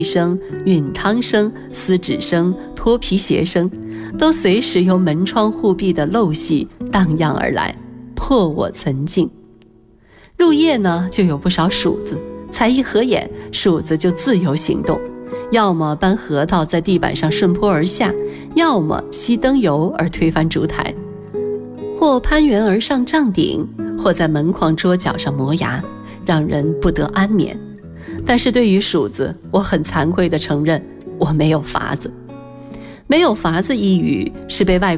声、熨汤声、撕纸声、脱皮鞋声，都随时由门窗户壁的漏隙荡漾而来，破我岑静。入夜呢，就有不少鼠子，才一合眼，鼠子就自由行动，要么搬核桃在地板上顺坡而下，要么吸灯油而推翻烛台，或攀援而上帐顶，或在门框桌角上磨牙，让人不得安眠。但是对于鼠子，我很惭愧地承认，我没有法子。没有法子一语是被外